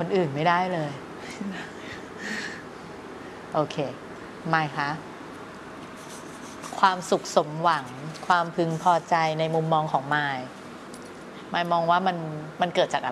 อื่นไม่ได้เลยโอเคไม่คะความสุขสมหวังความพึงพอใจในมุมมองของมายมองว่ามันเกิดจากอะไร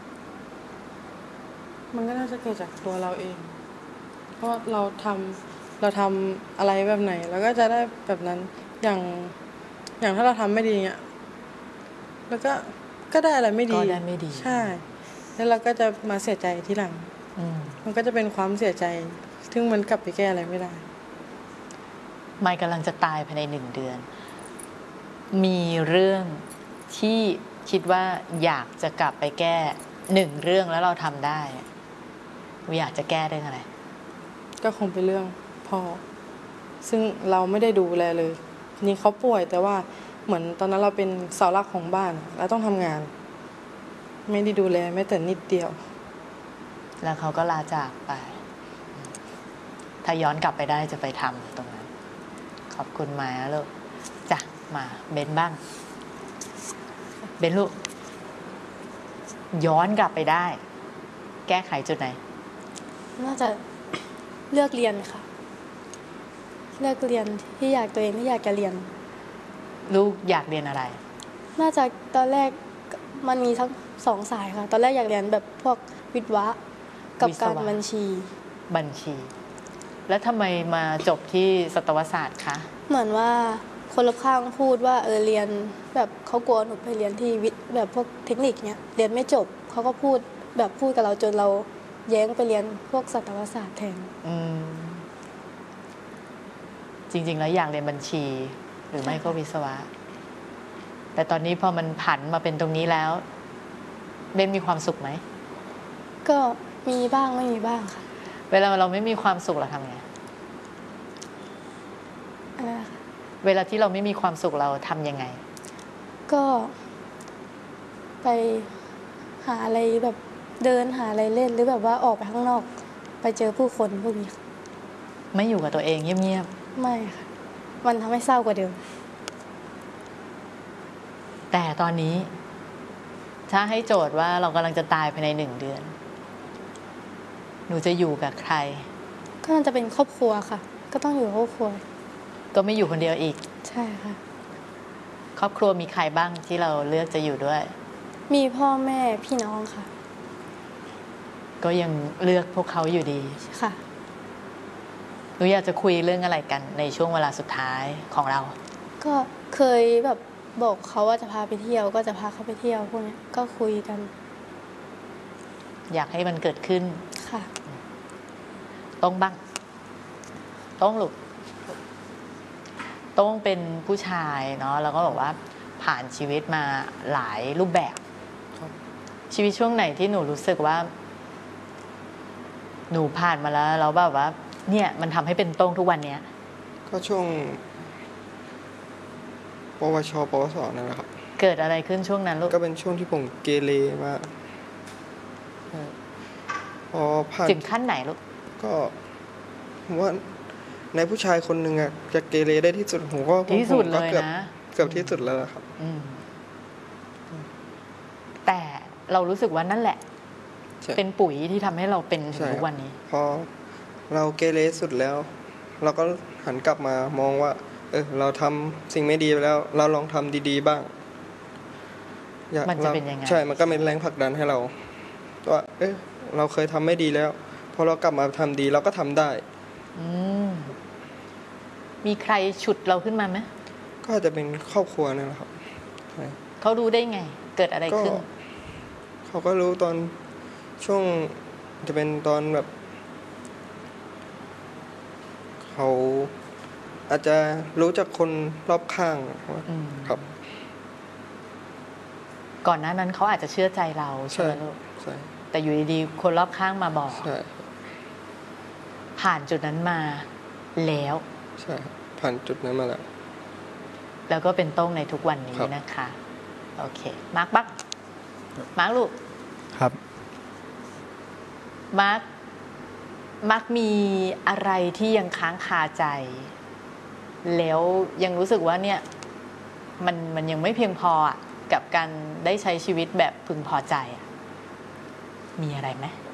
มันก็น่าจะเกิดจากตัวเราเองเพราะเราทำอะไรแบบไหนเราก็จะได้แบบนั้นอย่างถ้าเราทำไม่ดีเงี้ยแล้วก็ได้อะไรไม่ดีก็ได้ไม่ดีใช่แล้วเราก็จะมาเสียใจทีหลังมันก็จะเป็นความเสียใจซึ่งมันกลับไปแก้อะไรไม่ได้มายกำลังจะตายภายใน1 เดือนมีเรื่องที่คิดว่าอยากจะกลับไปแก้1 เรื่องแล้วเราทำได้อยากจะแก้เรื่องอะไรก็คงเป็นเรื่องพ่อซึ่งเราไม่ได้ดูแลเลยนี่เขาป่วยแต่ว่าเหมือนตอนนั้นเราเป็นเสาหลักของบ้านเราต้องทำงานไม่ได้ดูแลแม้แต่นิดเดียวแล้วเขาก็ลาจากไปถ้าย้อนกลับไปได้จะไปทำตรงนั้นขอบคุณมาลูกจ้ะมาเบนบ้างเบนลูกย้อนกลับไปได้แก้ไขจุดไหนน่าจะเลือกเรียนค่ะเลือกเรียนที่ตัวเองที่อยากจะเรียนลูกอยากเรียนอะไรน่าจะตอนแรกมันมีทั้ง2 สายค่ะตอนแรกอยากเรียนแบบพวกวิทย์วะกับการบัญชีแล้วทำไมมาจบที่สัตวศาสตร์คะเหมือนว่าคนรอบข้างพูดว่าเรียนแบบเขากลัวหนูไปเรียนที่วิทย์แบบพวกเทคนิคเนี้ยเรียนไม่จบเขาก็พูดกับเราจนเราแย้งไปเรียนพวกสัตวศาสตร์แทนจริงๆแล้วอยากเรียนบัญชีหรือไม่ก็วิศวะแต่ตอนนี้พอมันผันมาเป็นตรงนี้แล้วเบนมีความสุขไหมก็มีบ้างไม่มีบ้างค่ะเวลาเราไม่มีความสุขเราทำไงอะไรคะเวลาที่เราไม่มีความสุขเราทำยังไงก็ไปหาอะไรแบบเดินหาอะไรเล่นหรือแบบว่าออกไปข้างนอกไปเจอผู้คนพวกนี้ไม่อยู่กับตัวเองเงียบๆไม่ค่ะมันทำให้เศร้ากว่าเดิมแต่ตอนนี้ถ้าให้โจทย์ว่าเรากำลังจะตายภายใน1 เดือนหนูจะอยู่กับใครก็น่าจะเป็นครอบครัวค่ะก็ต้องอยู่ครอบครัวก็ไม่อยู่คนเดียวอีกใช่ค่ะครอบครัวมีใครบ้างที่เราเลือกจะอยู่ด้วยมีพ่อแม่พี่น้องค่ะก็ยังเลือกพวกเขาอยู่ดีค่ะหนูอยากจะคุยเรื่องอะไรกันในช่วงเวลาสุดท้ายของเราก็เคยแบบบอกเขาว่าจะพาไปเที่ยวก็จะพาเขาไปเที่ยวพวกนี้ก็คุยกันอยากให้มันเกิดขึ้นค่ะต้องบ้างต้องลูกต้องเป็นผู้ชายเนาะแล้วก็บอกว่าผ่านชีวิตมาหลายรูปแบบชีวิตช่วงไหนที่หนูรู้สึกว่าหนูผ่านมาแล้วแบบว่าเนี่ยมันทำให้เป็นโต้งทุกวันเนี้ยก็ช่วงปวชปวสนั่นแหละครับเกิดอะไรขึ้นช่วงนั้นลูกก็เป็นช่วงที่ผมเกเรมากพอผ่านถึงขั้นไหนลูกก็ผมว่าในผู้ชายคนหนึ่งอะจะเกเรได้ที่สุดผมก็ที่สุดเลยนะเกือบที่สุดแล้วครับแต่เรารู้สึกว่านั่นแหละเป็นปุ๋ยที่ทำให้เราเป็นถึงทุกวันนี้พอเราเกเรสุดแล้วเราก็หันกลับมามองว่าเราทำสิ่งไม่ดีไปแล้วเราลองทำดีๆบ้างมันจะเป็นยังไงใช่มันก็เป็นแรงผลักดันให้เราว่าเราเคยทำไม่ดีแล้วพอเรากลับมาทำดีเราก็ทำได้มีใครฉุดเราขึ้นมาไหมก็อาจจะเป็นครอบครัวนั่นแหละครับเขารู้ได้ไงเกิดอะไรขึ้นเขาก็รู้ตอนช่วงจะเป็นตอนแบบเขาอาจจะรู้จากคนรอบข้างครับก่อนหน้านั้นเขาอาจจะเชื่อใจเราใช่ไหมลูกใช่แต่อยู่ดีๆคนรอบข้างมาบอกผ่านจุดนั้นมาแล้วใช่ผ่านจุดนั้นมาแล้วก็เป็นโต้งในทุกวันนี้นะคะโอเคมาร์คบักมาร์คลูกครับมาร์คมีอะไรที่ยังค้างคาใจแล้วยังรู้สึกว่าเนี่ยมันยังไม่เพียงพอกับการได้ใช้ชีวิตแบบพึงพอใจมีอะไรไหม